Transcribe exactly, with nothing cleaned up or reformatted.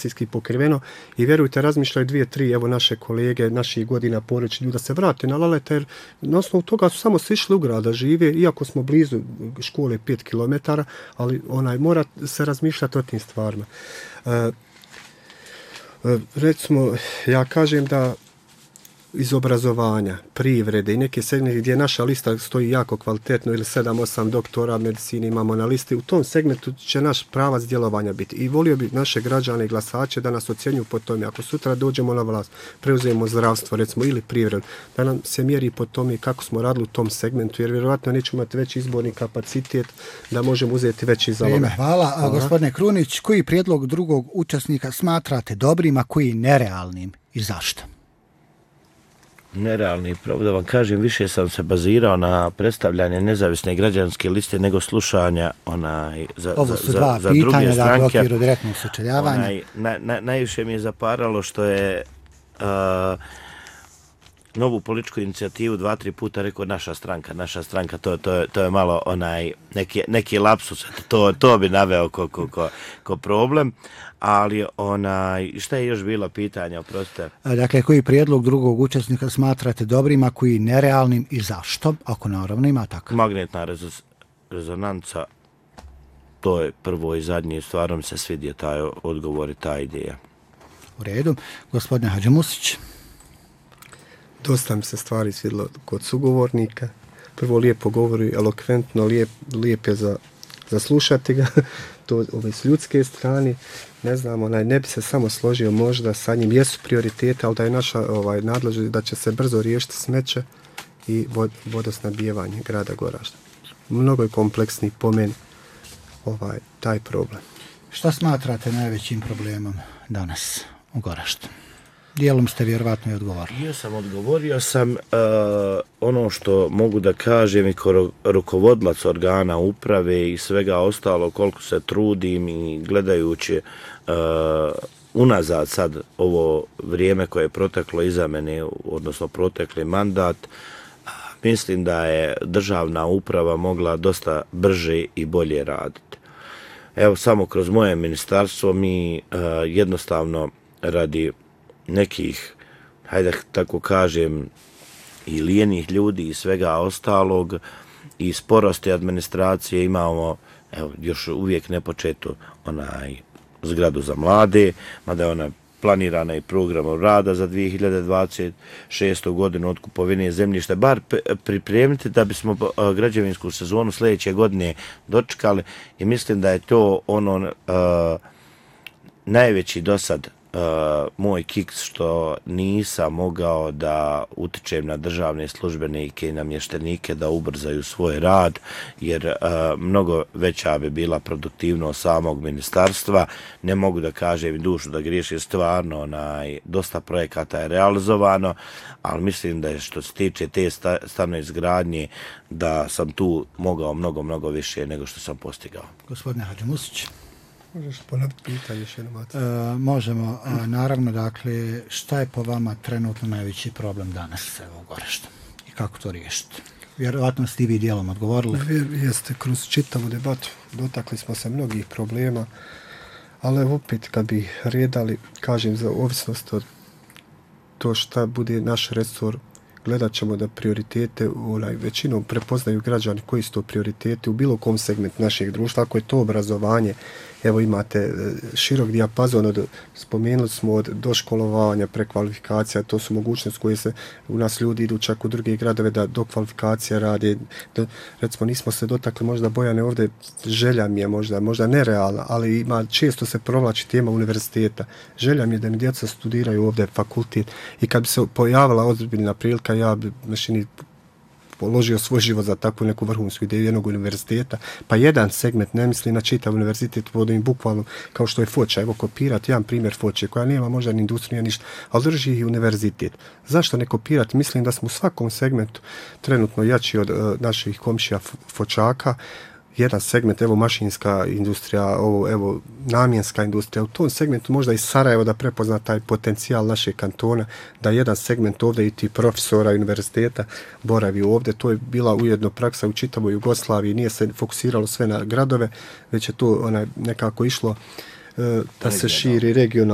financijski pokriveno i vjerujte, razmišljaju dvije, tri, evo naše kolege, naših godina porodičnih da se vrate na Laleta, jer na osnovu toga su samo sišli u grad da žive, iako smo blizu škole pet kilometara, ali onaj, mora se razmišljati o tim stvarima. E, e, recimo, ja kažem da iz obrazovanja, privrede i neke segmente gdje naša lista stoji jako kvalitetno ili sedam osam doktora medicine imamo na listi, u tom segmentu će naš pravac djelovanja biti. I volio bi naše građane i glasače da nas ocjenjuju po tome. Ako sutra dođemo na vlast, preuzemo zdravstvo recimo ili privredu, da nam se mjeri po tome kako smo radili u tom segmentu, jer vjerovatno nećemo imati veći izborni kapacitet da možemo uzeti veći zalog. Hvala. A, gospodine Krunić, koji prijedlog drugog učesnika smatrate dobrim, a koji nerealnim i zašto? Nerealni, pravo da vam kažem, više sam se bazirao na predstavljanje nezavisne građanske liste nego slušanja onaj, za, Ovo su za, dva za pitanja, druge stranke. Da, u okviru direktnog sučeljavanja. Onaj, na, na, najviše mi je zaparalo što je uh, novu političku inicijativu dva, tri puta rekao naša stranka, naša stranka, to, to, je, to je malo onaj neki, neki lapsus, to, to bi naveo ko, ko, ko, ko problem, ali onaj, šta je još bilo pitanja, oprostite? Dakle, koji prijedlog drugog učesnika smatrate dobrim, a koji nerealnim i zašto, ako naravno ima tako? Magnetna rezo- rezonanca, to je prvo i zadnje, stvarno mi se svidio taj odgovor i ta ideja. U redu. Gospodine Hadžimusić. Dosta mi se stvari svidjelo kod sugovornika. Prvo lijepo govori, elokventno, lijep, lijep je za, za slušati ga. To ove s ljudske strane. Ne znam, onaj, ne bi se samo složio možda sa njim. Jesu prioritete, ali da je naša ovaj, nadležnost da će se brzo riješiti smeće i vod, vodosnabijevanje grada Goražda. Mnogo je kompleksni po meni ovaj, taj problem. Šta smatrate najvećim problemom danas u Goraždu? Dijelom ste vjerovatno i odgovorili. Ja sam odgovorio sam uh, ono što mogu da kažem i ko rukovodilac organa uprave i svega ostalo, koliko se trudim i gledajući uh, unazad sad ovo vrijeme koje je proteklo iza mene, odnosno protekli mandat, mislim da je državna uprava mogla dosta brže i bolje raditi. Evo, samo kroz moje ministarstvo mi uh, jednostavno radi nekih, hajde tako kažem, i lijenih ljudi i svega ostalog i sporosti administracije imamo, evo, još uvijek nepočetu onaj zgradu za mlade, mada je ona planirana i programom rada za dvije hiljade dvadeset šestu godinu od kupovine zemljišta, bar pripremiti da bismo građevinsku sezonu sljedeće godine dočekali i mislim da je to ono uh, najveći dosad Uh, moj kiks što nisam mogao da utičem na državne službenike i namještenike da ubrzaju svoj rad, jer uh, mnogo veća bi bila produktivnost samog ministarstva. Ne mogu da kažem i dušu da griješim, stvarno onaj, dosta projekata je realizovano, ali mislim da je što se tiče te sta, stano izgradnje da sam tu mogao mnogo, mnogo više nego što sam postigao. Gospodine Hadžimusić. Možeš ponoviti pitanje još jednom? E, možemo. A, naravno, dakle, šta je po vama trenutno najveći problem danas evo, u Goraždu i kako to riješiti? Vjerovatno ste i vi dijelom odgovorili. Jeste, kroz čitavu debatu dotakli smo se mnogih problema, ali opet kad bi redali, kažem, za ovisnost od to šta bude naš resor, gledat ćemo da prioritete onaj, većinom prepoznaju građani koji su to prioriteti u bilo kom segmentu našeg društva. Ako je to obrazovanje, evo imate širok dijapazon, od, spomenuli smo od doškolovanja, prekvalifikacija, to su mogućnosti koje se u nas ljudi idu čak u druge gradove da do kvalifikacija rade. Da, recimo, nismo se dotakli možda Bojane ovdje, želja mi je možda, možda nerealna, ali ima, često se provlači tema univerziteta. Želja mi je da mi djeca studiraju ovdje fakultet i kad bi se pojavila ozbiljna prilika, ja bi mašini položio svoj život za takvu neku vrhunsku ideju jednog univerziteta, pa jedan segment, ne misli na čitav univerzitet, vodim bukvalno kao što je Foča, evo kopirati jedan primjer Foče, koja nema možda ni industrija, ništa, ali drži i univerzitet. Zašto ne kopirati? Mislim da smo u svakom segmentu trenutno jači od uh, naših komšija Fočaka, jedan segment, evo mašinska industrija, ovo, evo namjenska industrija, u tom segmentu možda i Sarajevo da prepozna taj potencijal našeg kantona, da jedan segment ovdje i ti profesora univerziteta boravi ovdje, to je bila ujedno praksa u čitavoj Jugoslaviji, nije se fokusiralo sve na gradove, već je to onaj, nekako išlo uh, da se širi regionalno.